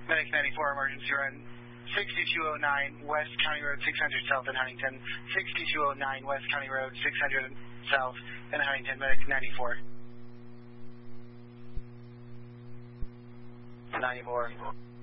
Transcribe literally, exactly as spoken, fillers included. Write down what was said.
Medic ninety-four, emergency run sixty-two oh nine West County Road six hundred South in Huntington. sixty-two oh nine West County Road six hundred South in Huntington. Medic ninety-four. ninety-four.